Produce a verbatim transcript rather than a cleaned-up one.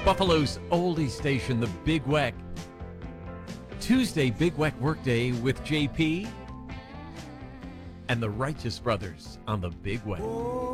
Buffalo's oldie station, the Big Weck. Tuesday, Big Weck Workday with J P and the Righteous Brothers on the Big Weck.